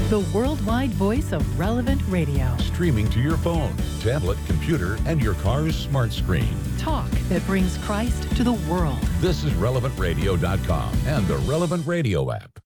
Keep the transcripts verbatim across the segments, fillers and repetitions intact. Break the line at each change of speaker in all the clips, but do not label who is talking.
the worldwide voice of Relevant Radio.
Streaming to your phone, tablet, computer, and your car's smart screen.
Talk that brings Christ to the world.
This is relevant radio dot com and the Relevant Radio app.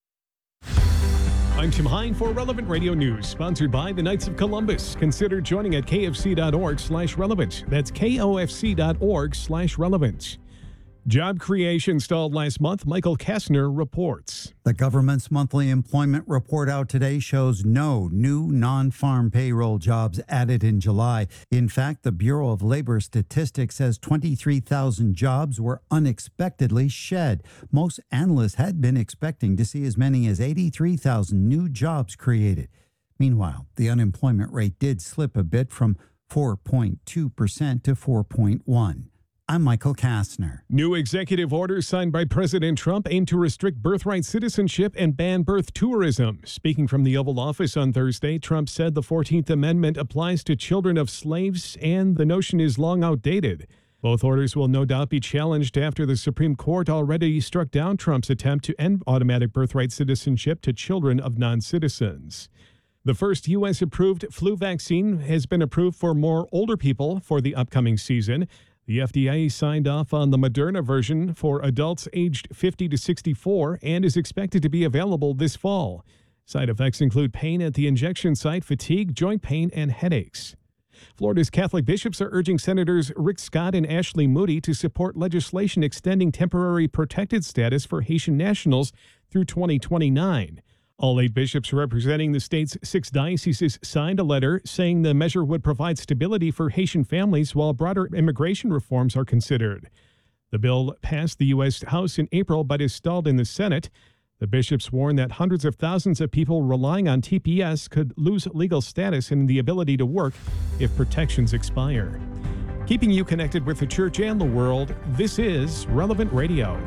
I'm Tim Hine for Relevant Radio News, sponsored by the Knights of Columbus. Consider joining at kfc.org slash relevant. That's kofc.org slash relevant. Job creation stalled last month, Michael Kastner reports.
The government's monthly employment report out today shows no new non-farm payroll jobs added in July. In fact, the Bureau of Labor Statistics says twenty-three thousand jobs were unexpectedly shed. Most analysts had been expecting to see as many as eighty-three thousand new jobs created. Meanwhile, the unemployment rate did slip a bit from four point two percent to four point one percent. I'm Michael Kastner.
New executive orders signed by President Trump aim to restrict birthright citizenship and ban birth tourism. Speaking from the Oval Office on Thursday, Trump said the fourteenth Amendment applies to children of slaves and the notion is long outdated. Both orders will no doubt be challenged after the Supreme Court already struck down Trump's attempt to end automatic birthright citizenship to children of non-citizens. The first U S-approved flu vaccine has been approved for more older people for the upcoming season. The F D A signed off on the Moderna version for adults aged fifty to sixty-four and is expected to be available this fall. Side effects include pain at the injection site, fatigue, joint pain, and headaches. Florida's Catholic bishops are urging Senators Rick Scott and Ashley Moody to support legislation extending temporary protected status for Haitian nationals through twenty twenty-nine. All eight bishops representing the state's six dioceses signed a letter saying the measure would provide stability for Haitian families while broader immigration reforms are considered. The bill passed the U S House in April but is stalled in the Senate. The bishops warn that hundreds of thousands of people relying on T P S could lose legal status and the ability to work if protections expire. Keeping you connected with the church and the world, this is Relevant Radio.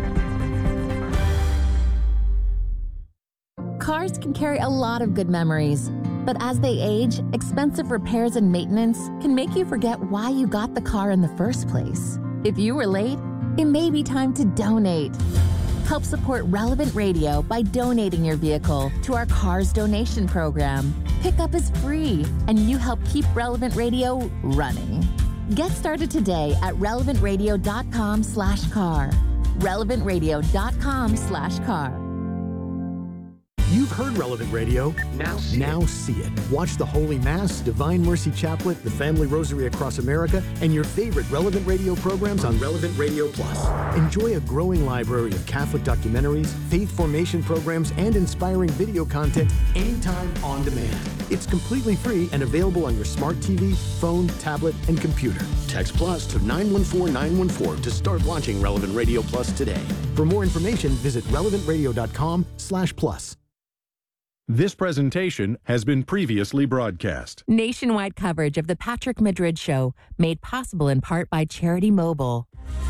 Cars can carry a lot of good memories, but as they age, expensive repairs and maintenance can make you forget why you got the car in the first place. If you were late, it may be time to donate. Help support Relevant Radio by donating your vehicle to our Cars Donation Program. Pickup is free, and you help keep Relevant Radio running. Get started today at relevant radio dot com slash car. relevant radio dot com slash car.
You've heard Relevant Radio. Now see, now it. see it. Watch the Holy Mass, Divine Mercy Chaplet, the Family Rosary Across America, and your favorite Relevant Radio programs on Relevant Radio Plus. Enjoy a growing library of Catholic documentaries, faith formation programs, and inspiring video content anytime on demand. It's completely free and available on your smart T V, phone, tablet, and computer. Text Plus to nine one four nine one four to start watching Relevant Radio Plus today. For more information, visit relevant radio dot com slash plus.
This presentation has been previously broadcast.
Nationwide coverage of the Patrick Madrid Show, made possible in part by Charity Mobile.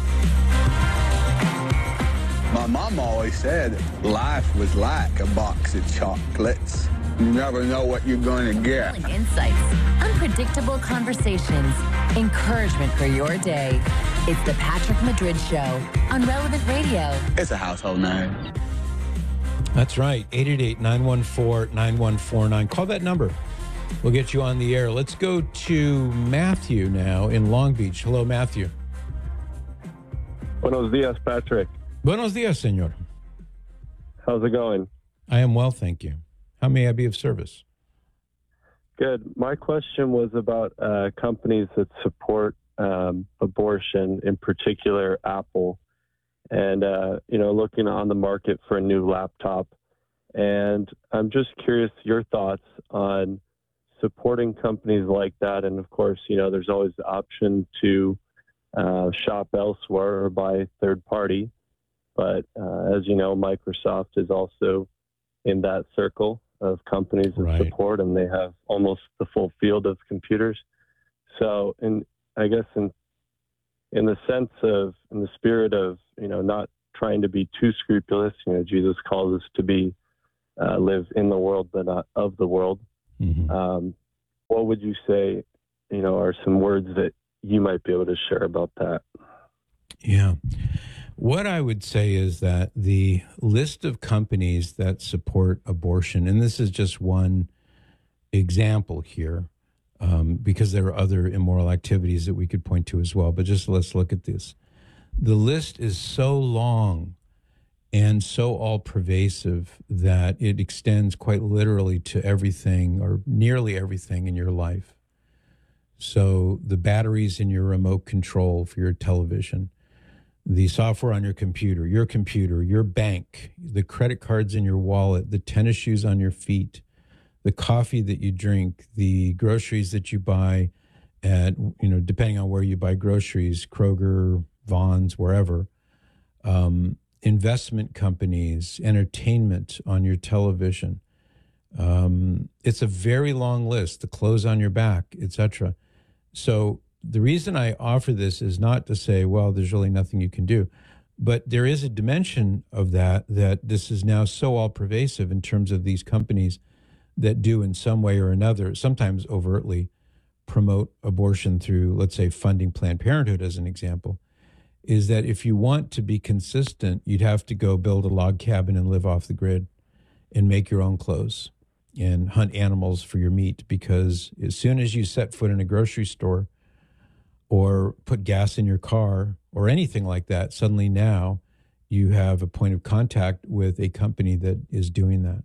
My mom always said life was like a box of chocolates. You never know what you're going to get.
Insights, unpredictable conversations, encouragement for your day. It's the Patrick Madrid Show on Relevant Radio.
It's a household name.
That's right, eight eight eight, nine one four, nine one four nine. Call that number. We'll get you on the air. Let's go to Matthew now in Long Beach. Hello, Matthew.
Buenos dias, Patrick.
Buenos dias, senor.
How's it going?
I am well, thank you. How may I be of service?
Good. My question was about uh, companies that support um, abortion, in particular Apple. And, uh, you know, looking on the market for a new laptop. And I'm just curious your thoughts on supporting companies like that. And, of course, you know, there's always the option to uh, shop elsewhere or buy third party. But uh, as you know, Microsoft is also in that circle of companies that
right.
support, and they have almost the full field of computers. So, in I guess in in the sense of, in the spirit of, you know, not trying to be too scrupulous, you know, Jesus calls us to be, uh, live in the world, but not of the world.
Mm-hmm.
Um, what would you say, you know, are some words that you might be able to share about that?
Yeah. What I would say is that the list of companies that support abortion, and this is just one example here, um, because there are other immoral activities that we could point to as well, but just let's look at this. The list is so long and so all-pervasive that it extends quite literally to everything or nearly everything in your life. So the batteries in your remote control for your television, the software on your computer, your computer, your bank, the credit cards in your wallet, the tennis shoes on your feet, the coffee that you drink, the groceries that you buy at, you know, depending on where you buy groceries, Kroger, Vons, wherever, um, investment companies, entertainment on your television. Um, it's a very long list, the clothes on your back, et cetera. So the reason I offer this is not to say, well, there's really nothing you can do, but there is a dimension of that, that this is now so all pervasive in terms of these companies that do in some way or another, sometimes overtly, promote abortion through, let's say, funding Planned Parenthood as an example, is that if you want to be consistent, you'd have to go build a log cabin and live off the grid and make your own clothes and hunt animals for your meat, because as soon as you set foot in a grocery store or put gas in your car or anything like that, suddenly now you have a point of contact with a company that is doing that.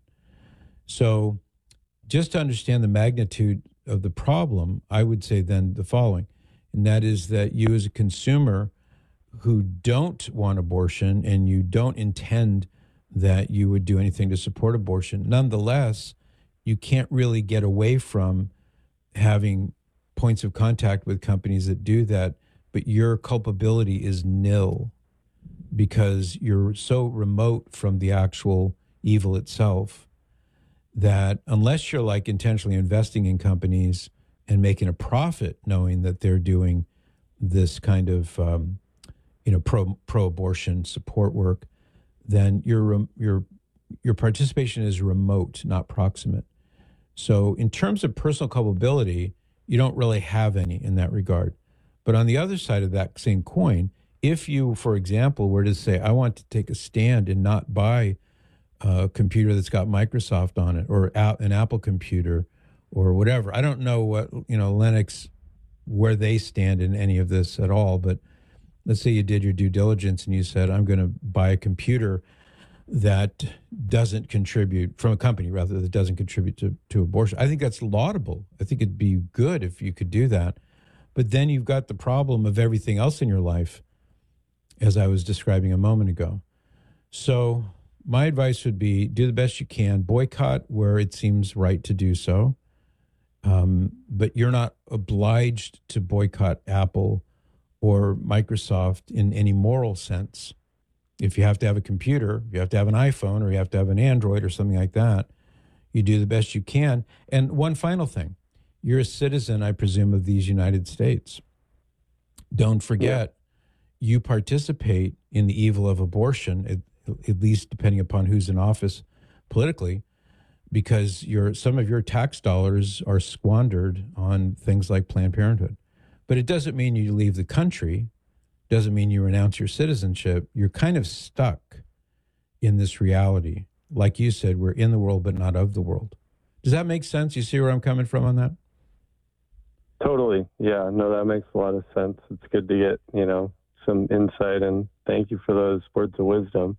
So just to understand the magnitude of the problem, I would say then the following, and that is that you as a consumer who don't want abortion and you don't intend that you would do anything to support abortion, nonetheless, you can't really get away from having points of contact with companies that do that, but your culpability is nil because you're so remote from the actual evil itself that unless you're like intentionally investing in companies and making a profit knowing that they're doing this kind of um, you know pro pro-abortion support work, then your your your participation is remote, not proximate. So in terms of personal culpability, you don't really have any in that regard. But on the other side of that same coin, if you, for example, were to say, I want to take a stand and not buy a computer that's got Microsoft on it, or an Apple computer, or whatever. I don't know what, you know, Lennox, where they stand in any of this at all, but let's say you did your due diligence and you said, I'm going to buy a computer that doesn't contribute, from a company rather, that doesn't contribute to, to abortion. I think that's laudable. I think it'd be good if you could do that. But then you've got the problem of everything else in your life, as I was describing a moment ago. So my advice would be do the best you can, boycott where it seems right to do so. Um, but you're not obliged to boycott Apple or Microsoft in any moral sense. If you have to have a computer, you have to have an iPhone, or you have to have an Android or something like that, you do the best you can. And one final thing, you're a citizen, I presume, of these United States. Don't forget, yeah. you participate in the evil of abortion, at, at least depending upon who's in office politically, because your some of your tax dollars are squandered on things like Planned Parenthood. But it doesn't mean you leave the country, doesn't mean you renounce your citizenship. You're kind of stuck in this reality. Like you said, we're in the world, but not of the world. Does that make sense? You see where I'm coming from on that?
Totally. Yeah, no, that makes a lot of sense. It's good to get, you know, some insight, and thank you for those words of wisdom.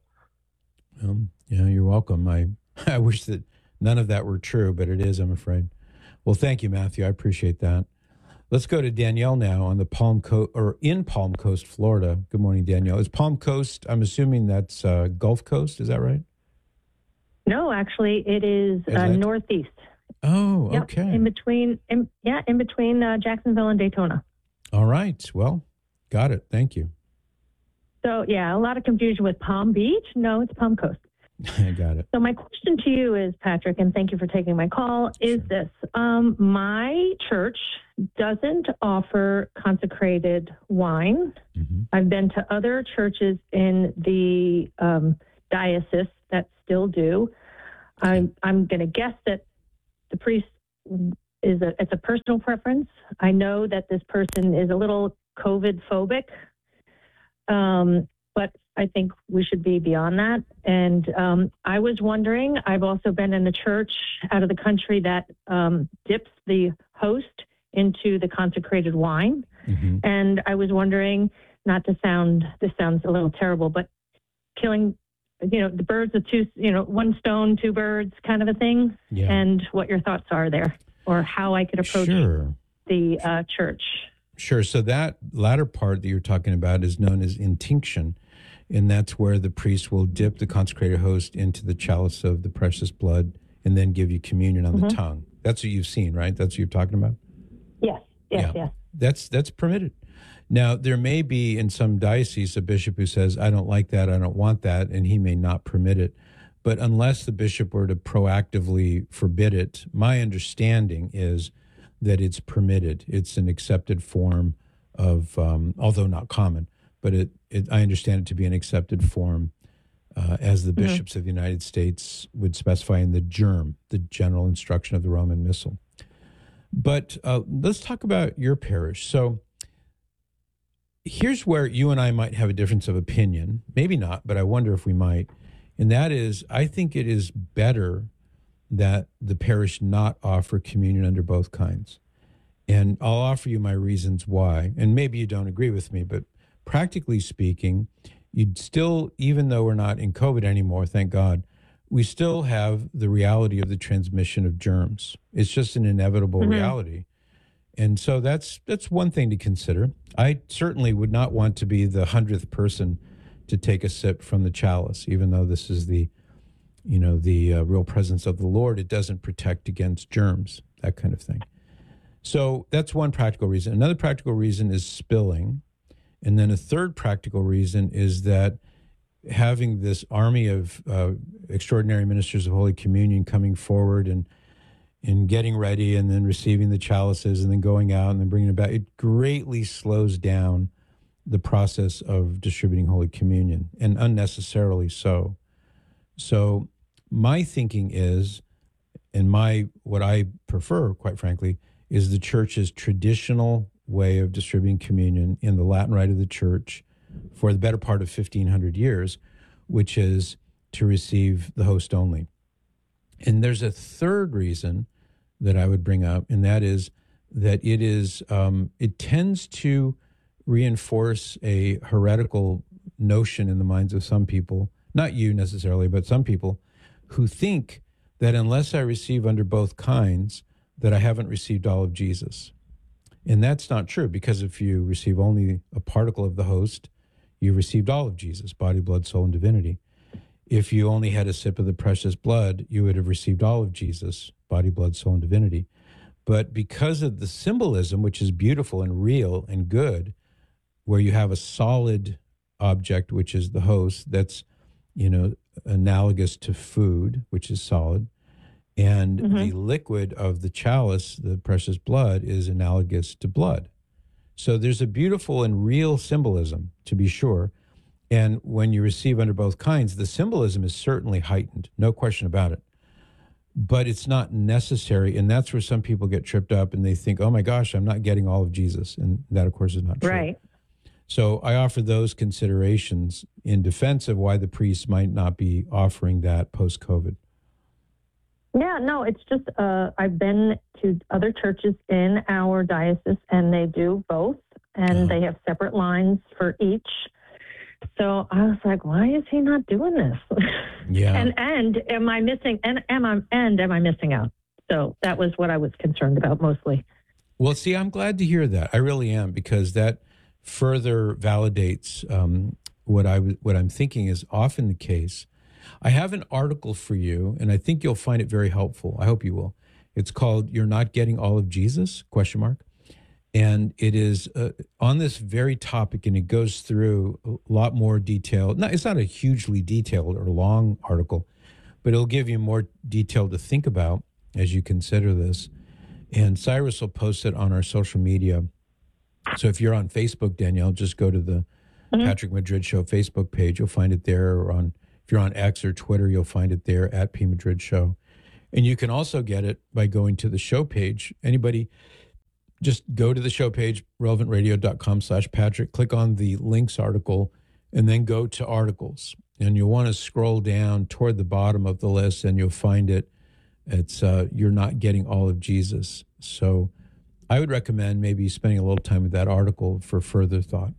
Um, yeah, you're welcome. I, I wish that none of that were true, but it is, I'm afraid. Well, thank you, Matthew. I appreciate that. Let's go to Danielle now on the Palm Coast, or in Palm Coast, Florida. Good morning, Danielle. Is Palm Coast, I'm assuming that's uh, Gulf Coast, is that right?
No, actually, it is, is uh, northeast.
Oh,
yep,
okay.
In between, in, yeah, in between uh, Jacksonville and Daytona.
All right. Well, got it. Thank you.
So, yeah, a lot of confusion with Palm Beach. No, it's Palm Coast.
I got it.
So my question to you is, Patrick, and thank you for taking my call, is sure. this. Um, my church doesn't offer consecrated wine. Mm-hmm. I've been to other churches in the um, diocese that still do. I'm, I'm going to guess that the priest is a, it's a personal preference. I know that this person is a little COVID phobic. Um, but I think we should be beyond that. And um, I was wondering, I've also been in a church out of the country that um, dips the host into the consecrated wine. Mm-hmm. And I was wondering, not to sound, this sounds a little terrible, but killing, you know, the birds with two, you know, one stone, two birds kind of a thing. Yeah. And what your thoughts are there, or how I could approach
sure.
the uh, church.
Sure. So that latter part that you're talking about is known as intinction. And that's where the priest will dip the consecrated host into the chalice of the precious blood and then give you communion on mm-hmm. the tongue. That's what you've seen, right? That's what you're talking about?
Yes, yes,
yeah.
yes.
That's, that's permitted. Now, there may be in some dioceses a bishop who says, I don't like that, I don't want that, and he may not permit it. But unless the bishop were to proactively forbid it, my understanding is that it's permitted. It's an accepted form of, um, although not common, but it, it, I understand it to be an accepted form uh, as the bishops mm-hmm. of the United States would specify in the germ, the general instruction of the Roman Missal. But uh, let's talk about your parish. So here's where you and I might have a difference of opinion. Maybe not, but I wonder if we might. And that is, I think it is better that the parish not offer communion under both kinds. And I'll offer you my reasons why. And maybe you don't agree with me, but practically speaking, you'd still, even though we're not in COVID anymore, thank God, we still have the reality of the transmission of germs. It's just an inevitable mm-hmm. reality. And so that's that's one thing to consider. I certainly would not want to be the hundredth person to take a sip from the chalice, even though this is the, you know, the uh, real presence of the Lord. It doesn't protect against germs, that kind of thing. So that's one practical reason. Another practical reason is spilling. And then a third practical reason is that having this army of uh, extraordinary ministers of Holy Communion coming forward and and getting ready and then receiving the chalices and then going out and then bringing it back, it greatly slows down the process of distributing Holy Communion, and unnecessarily so. So my thinking is, and my what I prefer, quite frankly, is the church's traditional way of distributing communion in the Latin Rite of the Church for the better part of fifteen hundred years, which is to receive the host only. And there's a third reason that I would bring up, and that is that it is um, it tends to reinforce a heretical notion in the minds of some people, not you necessarily, but some people who think that unless I receive under both kinds, that I haven't received all of Jesus. And that's not true, because if you receive only a particle of the host, you received all of Jesus, body, blood, soul, and divinity. If you only had a sip of the precious blood, you would have received all of Jesus, body, blood, soul, and divinity. But because of the symbolism, which is beautiful and real and good, where you have a solid object, which is the host, that's, you know, analogous to food, which is solid, and mm-hmm. the liquid of the chalice, the precious blood, is analogous to blood. So there's a beautiful and real symbolism, to be sure. And when you receive under both kinds, the symbolism is certainly heightened, no question about it. But it's not necessary, and that's where some people get tripped up and they think, oh my gosh, I'm not getting all of Jesus. And that, of course, is not true.
Right.
So I offer those considerations in defense of why the priests might not be offering that post-COVID.
Yeah, no, it's just uh, I've been to other churches in our diocese, and they do both, and uh-huh. they have separate lines for each. So I was like, why is he not doing this?
Yeah.
and and am I missing? And am I and am I missing out? So that was what I was concerned about mostly.
Well, see, I'm glad to hear that. I really am, because that further validates um, what I what I'm thinking is often the case. I have an article for you, and I think you'll find it very helpful. I hope you will. It's called "You're Not Getting All of Jesus?" question mark. And it is uh, on this very topic, and it goes through a lot more detail. No, it's not a hugely detailed or long article, but it'll give you more detail to think about as you consider this. And Cyrus will post it on our social media. So if you're on Facebook, Danielle, just go to the mm-hmm. Patrick Madrid Show Facebook page. You'll find it there. Or on if you're on X or Twitter, you'll find it there at P Madrid Show. And you can also get it by going to the show page. Anybody, just go to the show page, relevant radio dot com slash Patrick, click on the links article, and then go to articles. And you'll want to scroll down toward the bottom of the list, and you'll find it. It's uh, you're not getting all of Jesus. So I would recommend maybe spending a little time with that article for further thought.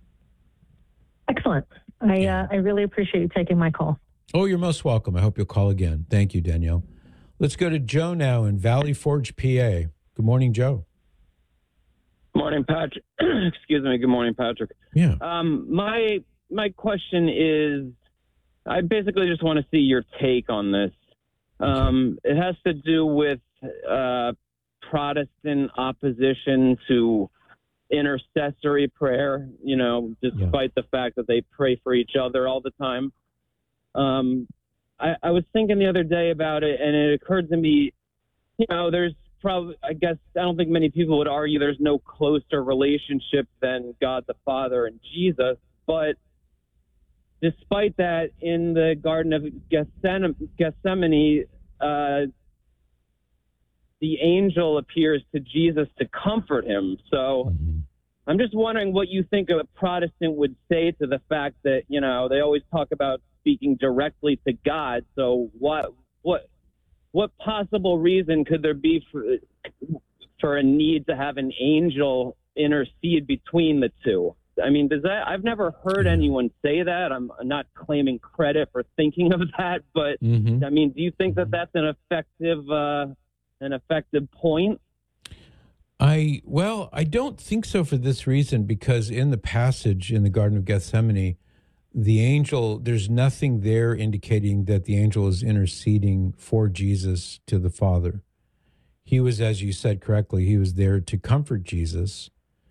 Excellent. I uh, I really appreciate you taking my call.
Oh, you're most welcome. I hope you'll call again. Thank you, Danielle. Let's go to Joe now in Valley Forge, P A. Good morning, Joe.
Morning, Patrick. Excuse me. Good morning, Patrick.
Yeah.
Um, my my question is, I basically just want to see your take on this. Um, it has to do with uh, Protestant opposition to intercessory prayer, you know, despite yeah. the fact that they pray for each other all the time. Um, I, I was thinking the other day about it, and it occurred to me, you know, there's probably, I guess, I don't think many people would argue there's no closer relationship than God the Father and Jesus, but despite that, in the Garden of Gethsemane, uh, the angel appears to Jesus to comfort him. So mm-hmm. I'm just wondering what you think a Protestant would say to the fact that, you know, they always talk about speaking directly to God. So what what what possible reason could there be for for a need to have an angel intercede between the two? I mean, does that? I've never heard anyone say that. I'm not claiming credit for thinking of that, but mm-hmm. I mean, do you think that that's an effective uh, an effective point?
I well, I don't think so for this reason, because in the passage in the Garden of Gethsemane, the angel, there's nothing there indicating that the angel is interceding for Jesus to the Father. He was, as you said correctly, he was there to comfort Jesus,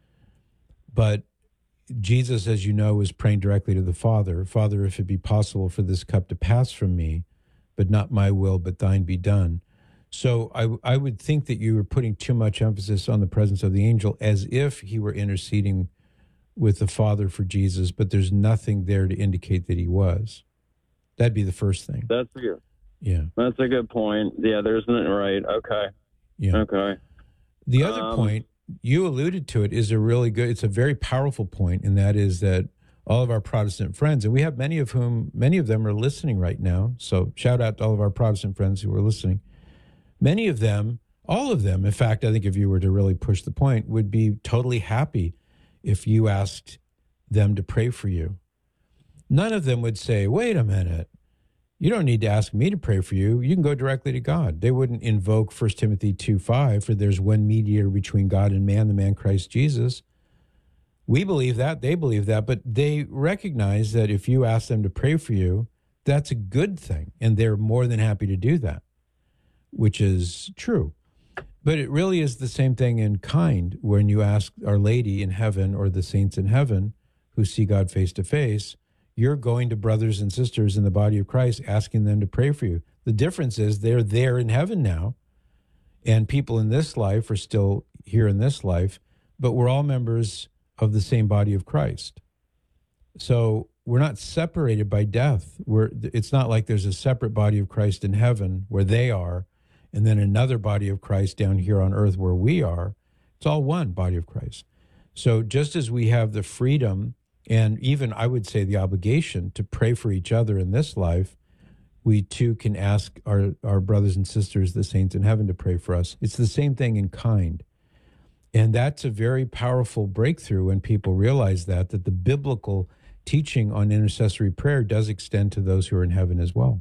but Jesus, as you know, was praying directly to the Father. Father, if it be possible for this cup to pass from me, but not my will, but thine be done. So I, I would think that you were putting too much emphasis on the presence of the angel as if he were interceding with the Father for Jesus, but there's nothing there to indicate that he was. That'd be the first thing.
That's a good,
yeah.
That's a good point. Yeah, there's nothing right. Okay.
Yeah.
Okay.
The other
um,
point, you alluded to it, is a really good, it's a very powerful point, and that is that all of our Protestant friends, and we have many of whom, many of them are listening right now, so shout out to all of our Protestant friends who are listening. Many of them, all of them, in fact, I think if you were to really push the point, would be totally happy if you asked them to pray for you. None of them would say, wait a minute, you don't need to ask me to pray for you. You can go directly to God. They wouldn't invoke First Timothy two five, for there's one mediator between God and man, the man Christ Jesus. We believe that, they believe that, but they recognize that if you ask them to pray for you, that's a good thing, and they're more than happy to do that, which is true. But it really is the same thing in kind when you ask Our Lady in heaven or the saints in heaven who see God face to face, you're going to brothers and sisters in the body of Christ asking them to pray for you. The difference is they're there in heaven now, and people in this life are still here in this life, but we're all members of the same body of Christ. So we're not separated by death. We're, it's not like there's a separate body of Christ in heaven where they are, and then another body of Christ down here on earth where we are. It's all one body of Christ. So just as we have the freedom and even, I would say, the obligation to pray for each other in this life, we too can ask our, our brothers and sisters, the saints in heaven, to pray for us. It's the same thing in kind. And that's a very powerful breakthrough when people realize that, that the biblical teaching on intercessory prayer does extend to those who are in heaven as well.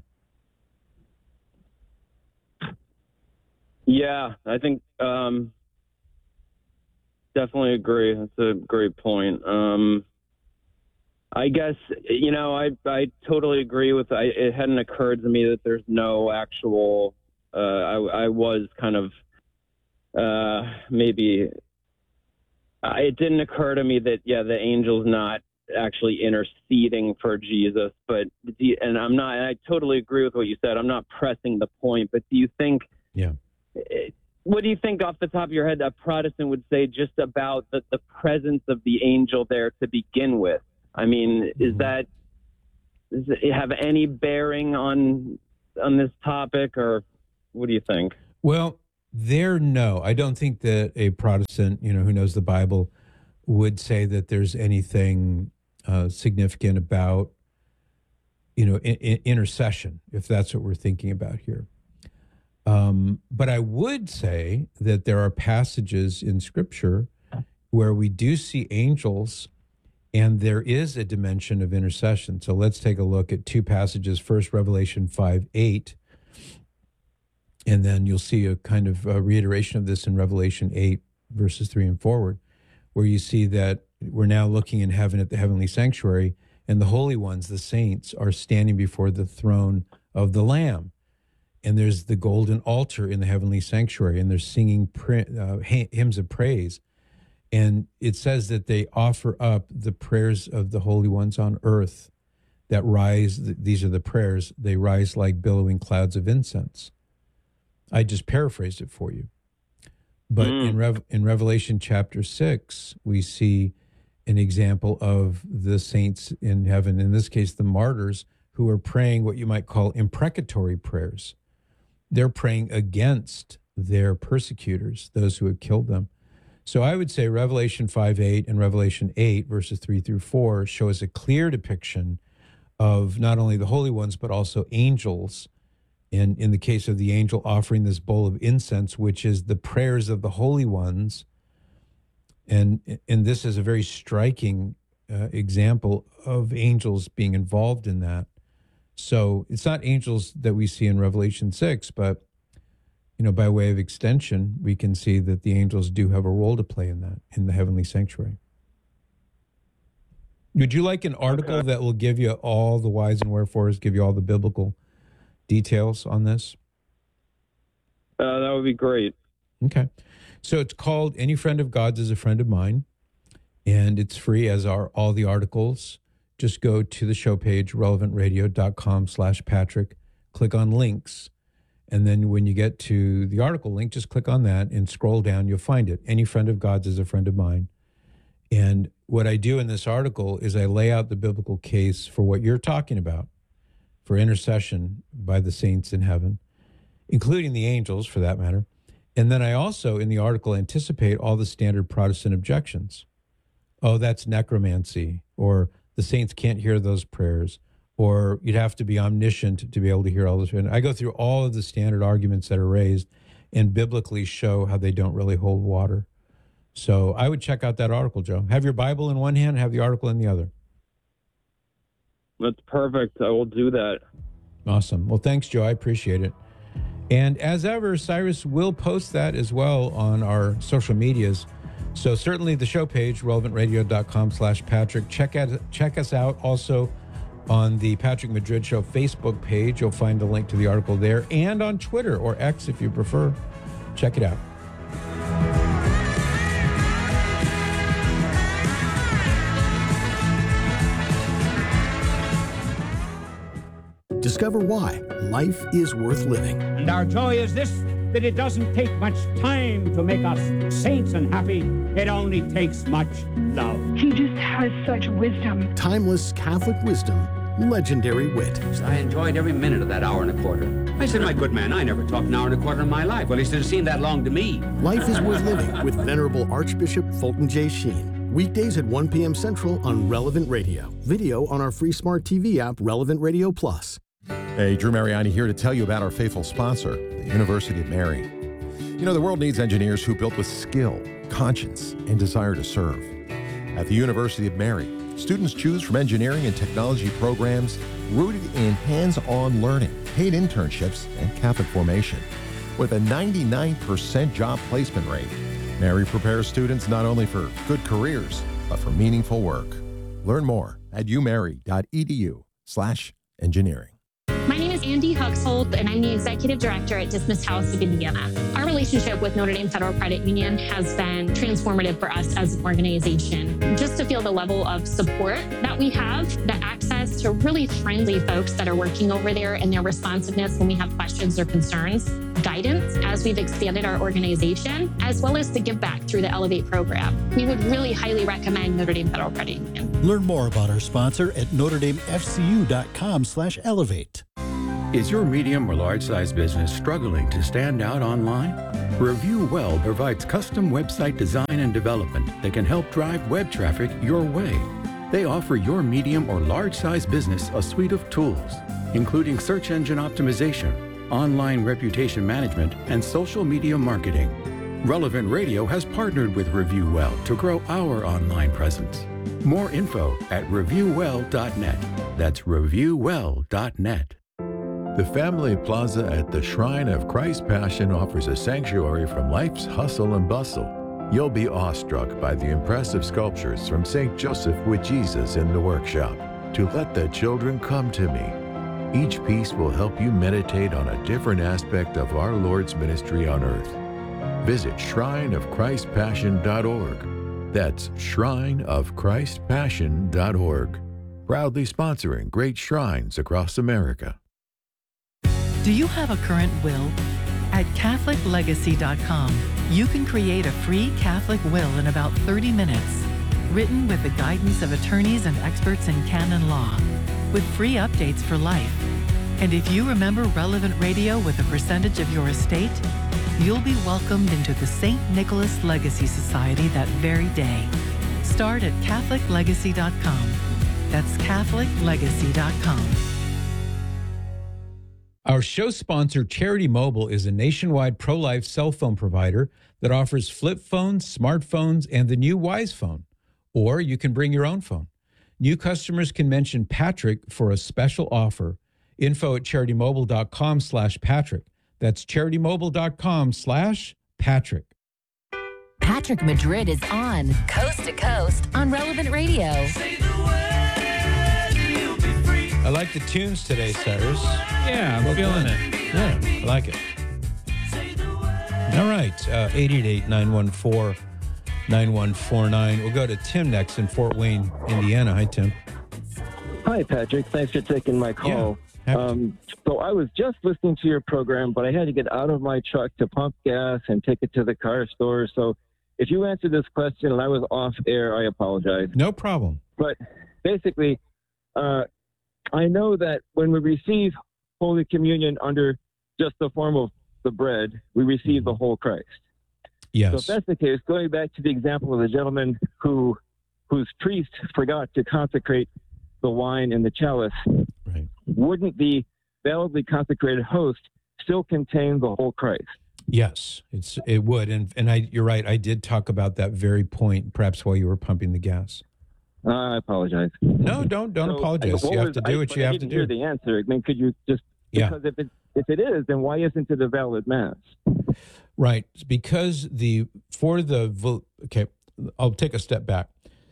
Yeah, I think um, definitely agree. That's a great point. Um, I guess, you know, I I totally agree with, I, it hadn't occurred to me that there's no actual, uh, I, I was kind of uh, maybe, uh, it didn't occur to me that, yeah, the angel's not actually interceding for Jesus, but, and I'm not, and I totally agree with what you said. I'm not pressing the point, but do you think,
yeah.
what do you think off the top of your head a Protestant would say just about the, the presence of the angel there to begin with? I mean, is mm-hmm. that, does it have any bearing on on this topic, or what do you think?
Well, there, no. I don't think that a Protestant, you know, who knows the Bible would say that there's anything uh, significant about, you know, in, in intercession, if that's what we're thinking about here. Um, but I would say that there are passages in Scripture where we do see angels, and there is a dimension of intercession. So let's take a look at two passages. First, Revelation five eight, and then you'll see a kind of a reiteration of this in Revelation eight, verses three and forward, where you see that we're now looking in heaven at the heavenly sanctuary, and the holy ones, the saints, are standing before the throne of the Lamb. And there's the golden altar in the heavenly sanctuary, and they're singing uh, hymns of praise. And it says that they offer up the prayers of the holy ones on earth that rise. These are the prayers. They rise like billowing clouds of incense. I just paraphrased it for you. But mm. in, Rev- in Revelation chapter six, we see an example of the saints in heaven, in this case, the martyrs, who are praying what you might call imprecatory prayers. They're praying against their persecutors, those who had killed them. So I would say Revelation five eight and Revelation eight, verses three through four, show us a clear depiction of not only the holy ones, but also angels. And in the case of the angel offering this bowl of incense, which is the prayers of the holy ones. And, and this is a very striking uh, example of angels being involved in that. So it's not angels that we see in Revelation six, but, you know, by way of extension, we can see that the angels do have a role to play in that, in the heavenly sanctuary. Would you like an article okay. that will give you all the whys and wherefores, give you all the biblical details on this?
Uh, that would be great.
Okay. So it's called Any Friend of God's is a Friend of Mine, and it's free, as are all the articles. Just go to the show page, relevantradio.com slash Patrick, click on links, and then when you get to the article link, just click on that and scroll down, you'll find it. Any Friend of God's is a Friend of Mine. And what I do in this article is I lay out the biblical case for what you're talking about, for intercession by the saints in heaven, including the angels, for that matter. And then I also, in the article, anticipate all the standard Protestant objections. Oh, that's necromancy, or the saints can't hear those prayers, or you'd have to be omniscient to be able to hear all this. And I go through all of the standard arguments that are raised and biblically show how they don't really hold water. So I would check out that article, Joe. Have your Bible in one hand, have the article in the other.
That's perfect. I will do that.
Awesome. Well, thanks, Joe. I appreciate it. And as ever, Cyrus will post that as well on our social medias. So certainly the show page, relevantradio.com slash Patrick. Check out, check us out also on the Patrick Madrid Show Facebook page. You'll find a link to the article there, and on Twitter, or X if you prefer. Check it out.
Discover why life is worth living.
And our joy is this, that it doesn't take much time to make us saints and happy. It only takes much love.
He just has such wisdom.
Timeless Catholic wisdom, legendary wit.
I enjoyed every minute of that hour and a quarter. I said, my good man, I never talked an hour and a quarter in my life. Well, he should have seemed that long to me.
Life is worth living with Venerable Archbishop Fulton J. Sheen. Weekdays at one p.m. Central on Relevant Radio. Video on our free smart T V app, Relevant Radio Plus.
Hey, Drew Mariani here to tell you about our faithful sponsor, the University of Mary. You know, the world needs engineers who built with skill, conscience, and desire to serve. At the University of Mary, students choose from engineering and technology programs rooted in hands-on learning, paid internships, and Catholic formation. With a ninety-nine percent job placement rate, Mary prepares students not only for good careers, but for meaningful work. Learn more at umary.edu slash engineering.
My name is Andy Huxhold, and I'm the Executive Director at Dismissed House of Indiana. Our relationship with Notre Dame Federal Credit Union has been transformative for us as an organization. Just to feel the level of support that we have, the access to really friendly folks that are working over there, and their responsiveness when we have questions or concerns, guidance as we've expanded our organization, as well as the give back through the Elevate program. We would really highly recommend Notre Dame Federal Credit Union.
Learn more about our sponsor at notredamefcu.com slash elevate.
Is your medium or large-size business struggling to stand out online? Review Well provides custom website design and development that can help drive web traffic your way. They offer your medium or large-size business a suite of tools, including search engine optimization, online reputation management, and social media marketing. Relevant Radio has partnered with ReviewWell to grow our online presence. More info at review well dot net. That's review well dot net.
The Family Plaza at the Shrine of Christ's Passion offers a sanctuary from life's hustle and bustle. You'll be awestruck by the impressive sculptures from Saint Joseph with Jesus in the workshop. To let the children come to me. Each piece will help you meditate on a different aspect of our Lord's ministry on earth. Visit shrine of christ passion dot org. That's shrine of christ passion dot org. Proudly sponsoring great shrines across America.
Do you have a current will? At Catholic Legacy dot com, you can create a free Catholic will in about thirty minutes, written with the guidance of attorneys and experts in canon law, with free updates for life. And if you remember Relevant Radio with a percentage of your estate, you'll be welcomed into the Saint Nicholas Legacy Society that very day. Start at Catholic Legacy dot com. That's Catholic Legacy dot com.
Our show sponsor, Charity Mobile, is a nationwide pro-life cell phone provider that offers flip phones, smartphones, and the new Wise Phone. Or you can bring your own phone. New customers can mention Patrick for a special offer. Info at charity mobile dot com slash Patrick. That's charity mobile dot com slash Patrick.
Patrick Madrid is on Coast to Coast on Relevant Radio.
I like the tunes today, Cyrus. Yeah, I'm feeling it. Yeah, I like it. All right, uh, eight eight eight, nine one four, nine one four nine. We'll go to Tim next in Fort Wayne, Indiana. Hi, Tim.
Hi, Patrick. Thanks for taking my call.
Yeah,
um, so I was just listening to your program, but I had to get out of my truck to pump gas and take it to the car store. So if you answered this question and I was off air, I apologize.
No problem.
But basically, uh, I know that when we receive Holy Communion under just the form of the bread, we receive the whole Christ.
Yes.
So if that's the case, going back to the example of the gentleman who whose priest forgot to consecrate the wine in the chalice,
right.
Wouldn't the validly consecrated host still contain the whole Christ?
Yes, it's it would. And and I you're right, I did talk about that very point, perhaps while you were pumping the gas.
Uh, I apologize.
No, don't don't so, apologize. You have to do
I,
what you
I
have
didn't
to do.
Hear the answer. I mean, could you just
yeah.
because if it if it is, then why isn't it a valid mass?
Right, because the for the okay, I'll take a step back.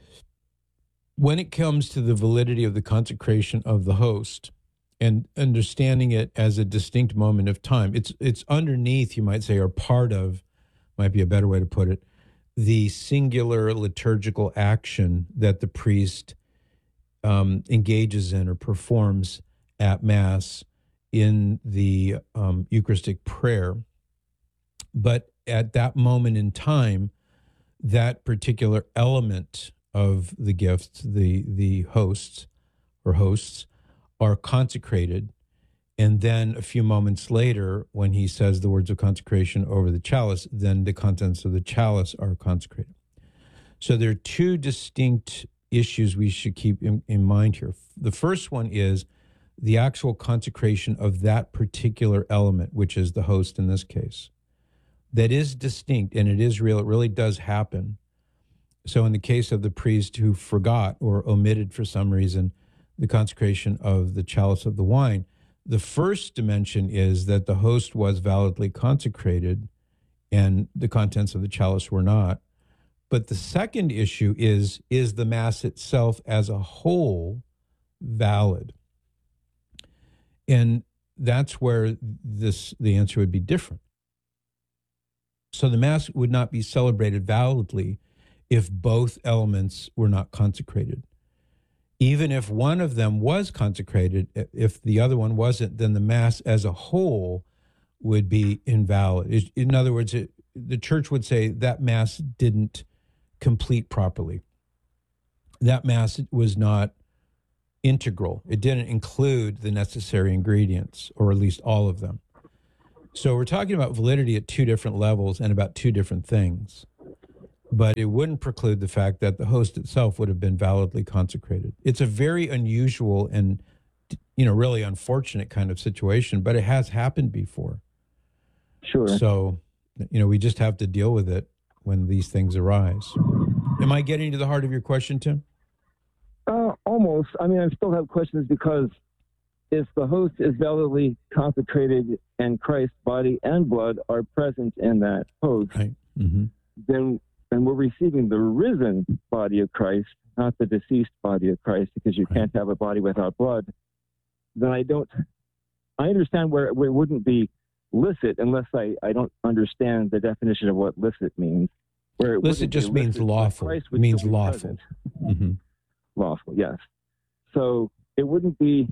When it comes to the validity of the consecration of the host and understanding it as a distinct moment of time, it's it's underneath, you might say, or part of, might be a better way to put it, the singular liturgical action that the priest um, engages in or performs at Mass in the um, Eucharistic prayer. But at that moment in time, that particular element of the gift, the the hosts or hosts, are consecrated. And then a few moments later, when he says the words of consecration over the chalice, then the contents of the chalice are consecrated. So there are two distinct issues we should keep in, in mind here. The first one is the actual consecration of that particular element, which is the host in this case. That is distinct, and it is real. It really does happen. So in the case of the priest who forgot or omitted for some reason the consecration of the chalice of the wine, the first dimension is that the host was validly consecrated and the contents of the chalice were not. But the second issue is, is the Mass itself as a whole valid? And that's where this the answer would be different. So the Mass would not be celebrated validly if both elements were not consecrated. Even if one of them was consecrated, if the other one wasn't, then the Mass as a whole would be invalid. In other words, it, the Church would say that Mass didn't complete properly. That Mass was not integral. It didn't include the necessary ingredients, or at least all of them. So we're talking about validity at two different levels and about two different things. but it wouldn't preclude the fact that the host itself would have been validly consecrated. It's a very unusual and, you know, really unfortunate kind of situation, but it has happened before.
Sure.
So, you know, we just have to deal with it when these things arise. Am I getting to the heart of your question, Tim?
Uh, almost. I mean, I still have questions because if the host is validly consecrated and Christ's body and blood are present in that host,
right. mm-hmm.
then then we're receiving the risen body of Christ, not the deceased body of Christ, because you right. can't have a body without blood. Then I don't, I understand where, where it wouldn't be licit unless I, I don't understand the definition of what licit means. Where it
licit just means lawful. It means lawful.
Mm-hmm. Lawful, yes. So it wouldn't be,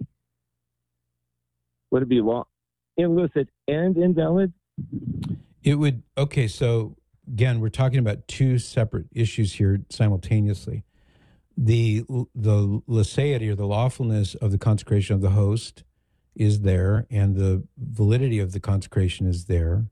would it be law, illicit and invalid?
It would, okay, so again, we're talking about two separate issues here simultaneously. The the laicity or the lawfulness of the consecration of the host is there, and the validity of the consecration is there.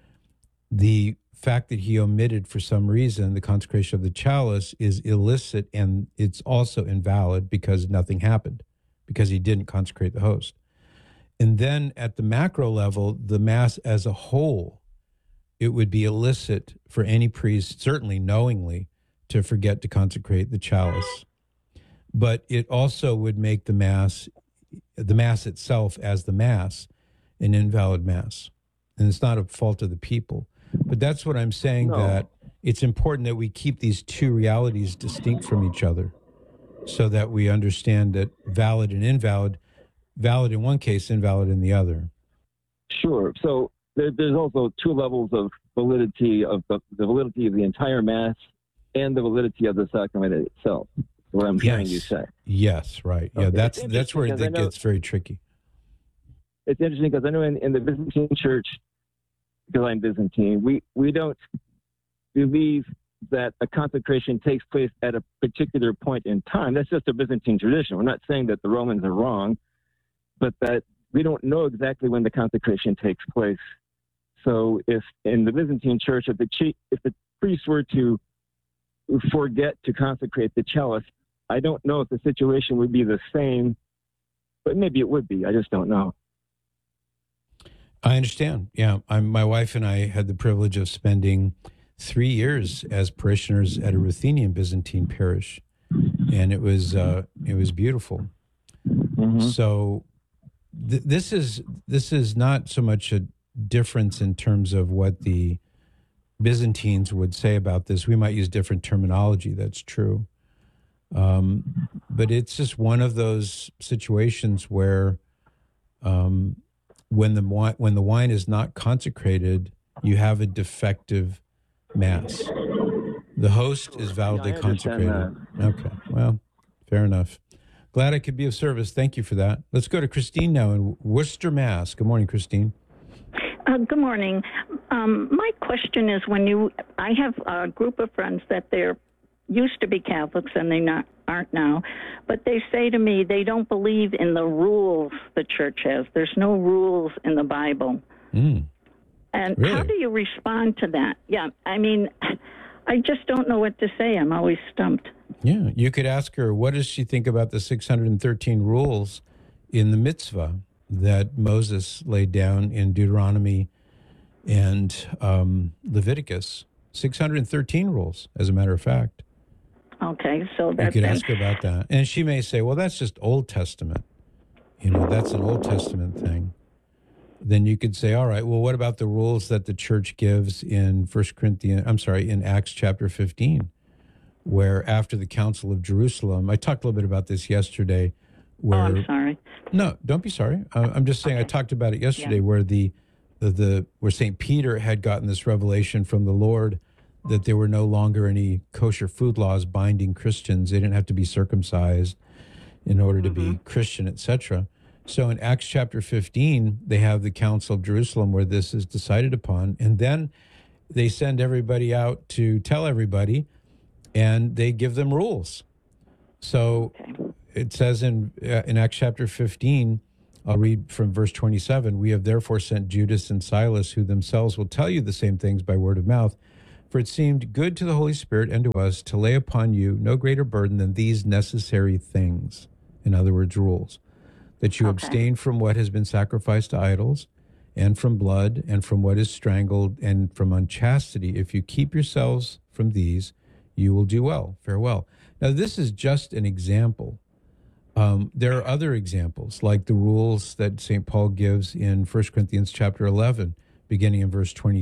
The fact that he omitted for some reason the consecration of the chalice is illicit, and it's also invalid because nothing happened, because he didn't consecrate the host. And then at the macro level, the Mass as a whole, it would be illicit for any priest, certainly knowingly, to forget to consecrate the chalice. But it also would make the Mass, the Mass itself as the Mass, an invalid Mass. And it's not a fault of the people. But that's what I'm saying, no. that it's important that we keep these two realities distinct from each other so that we understand that valid and invalid, valid in one case, invalid in the other.
Sure. So there, there's also two levels of validity of the, the validity of the entire Mass and the validity of the sacrament itself. What I'm
yes.
hearing you say.
Yes, right.
Okay.
Yeah, that's that's where it know, gets very tricky.
It's interesting because I know in, in the Byzantine Church, because I'm Byzantine, we, we don't believe that a consecration takes place at a particular point in time. That's just a Byzantine tradition. We're not saying that the Romans are wrong, but that we don't know exactly when the consecration takes place. So if in the Byzantine Church, if the, chief, if the priest were to forget to consecrate the chalice, I don't know if the situation would be the same, but maybe it would be. I just don't know.
I understand. Yeah. I'm, my wife and I had the privilege of spending three years as parishioners at a Ruthenian Byzantine parish, and it was uh, it was beautiful. Mm-hmm. So th- this is this is not so much a difference in terms of what the Byzantines would say about this. We might use different terminology. That's true. Um, but it's just one of those situations where um, when the wine, when the wine is not consecrated, you have a defective Mass. The host is validly
yeah,
consecrated. Okay, well, fair enough. Glad I could be of service. Thank you for that. Let's go to Christine now in Worcester, Mass. Good morning, Christine.
Uh, good morning. Um, my question is, when you, I have a group of friends that they're used to be Catholics and they not aren't now, but they say to me they don't believe in the rules the church has. There's no rules in the Bible.
Mm.
And
really?
How do you respond to that? Yeah, I mean, I just don't know what to say. I'm always stumped.
Yeah, you could ask her, what does she think about the six hundred thirteen rules in the mitzvah that Moses laid down in Deuteronomy and um, Leviticus? six hundred thirteen rules, as a matter of fact.
Okay, so that's...
You could ask her about that. And she may say, well, that's just Old Testament. You know, that's an Old Testament thing. Then you could say, all right, well, what about the rules that the church gives in First Corinthians, I'm sorry, in Acts chapter fifteen, where after the Council of Jerusalem, I talked a little bit about this yesterday. Where,
oh, I'm sorry.
No, don't be sorry. Uh, I'm just saying okay. I talked about it yesterday yeah. where the, the, the where Saint Peter had gotten this revelation from the Lord that there were no longer any kosher food laws binding Christians. They didn't have to be circumcised in order to mm-hmm. be Christian, et cetera. So in Acts chapter fifteen, they have the Council of Jerusalem where this is decided upon. And then they send everybody out to tell everybody, and they give them rules. So okay. it says in uh, in Acts chapter fifteen, I'll read from verse twenty-seven, we have therefore sent Judas and Silas, who themselves will tell you the same things by word of mouth. For it seemed good to the Holy Spirit and to us to lay upon you no greater burden than these necessary things, in other words, rules, that you
Okay.
abstain from what has been sacrificed to idols, and from blood, and from what is strangled, and from unchastity. If you keep yourselves from these, you will do well. Farewell. Now, this is just an example. Um, there are other examples, like the rules that Saint Paul gives in First Corinthians chapter eleven, beginning in verse twenty.